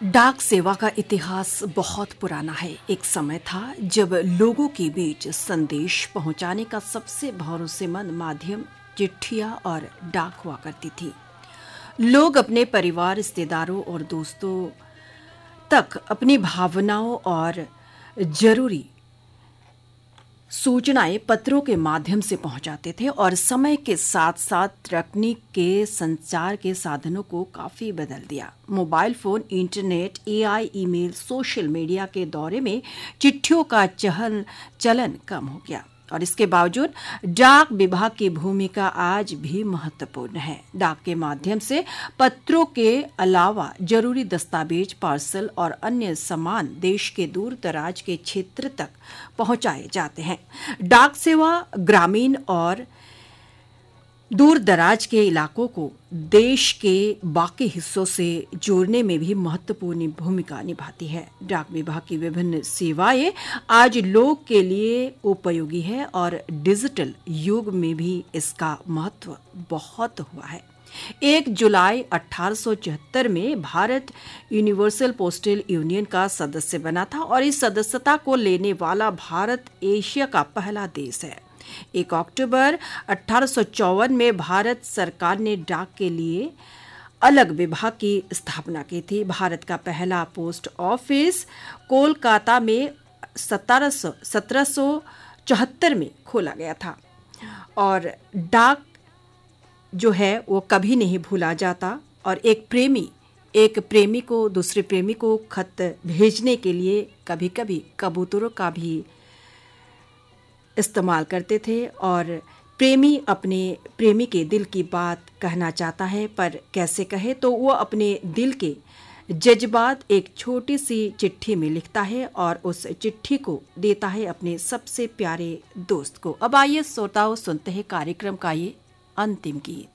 डाक सेवा का इतिहास बहुत पुराना है। एक समय था जब लोगों के बीच संदेश पहुंचाने का सबसे भरोसेमंद माध्यम चिट्ठियां और डाक हुआ करती थी। लोग अपने परिवार, रिश्तेदारों और दोस्तों तक अपनी भावनाओं और जरूरी सूचनाएं पत्रों के माध्यम से पहुंचाते थे और समय के साथ साथ तकनीक के संचार के साधनों को काफी बदल दिया। Mobile phone, internet, AI, email, social media के दौरे में चिट्ठियों का चलन कम हो गया और इसके बावजूद डाक विभाग की भूमिका आज भी महत्वपूर्ण है। डाक के माध्यम से पत्रों के अलावा जरूरी दस्तावेज, पार्सल और अन्य सामान देश के दूर दराज के क्षेत्र तक पहुंचाए जाते हैं। डाक सेवा ग्रामीण और दूर दराज के इलाकों को देश के बाकी हिस्सों से जोड़ने में भी महत्वपूर्ण भूमिका निभाती है। डाक विभाग की विभिन्न सेवाएं आज लोग के लिए उपयोगी है और डिजिटल युग में भी इसका महत्व बहुत हुआ है। 1 जुलाई 1874 में भारत यूनिवर्सल पोस्टल यूनियन का सदस्य बना था और इस सदस्यता को लेने वाला भारत एशिया का पहला देश है। 1 अक्टूबर 1854 में भारत सरकार ने डाक के लिए अलग विभाग की स्थापना की थी। भारत का पहला पोस्ट ऑफिस कोलकाता में 1774 में खोला गया था और डाक जो है वो कभी नहीं भूला जाता और एक प्रेमी को दूसरे प्रेमी को खत भेजने के लिए कभी कभी कबूतरों का भी इस्तेमाल करते थे और प्रेमी अपने प्रेमी के दिल की बात कहना चाहता है, पर कैसे कहे, तो वो अपने दिल के जज्बात एक छोटी सी चिट्ठी में लिखता है और उस चिट्ठी को देता है अपने सबसे प्यारे दोस्त को। अब आइए श्रोताओं सुनते हैं कार्यक्रम का ये अंतिम गीत।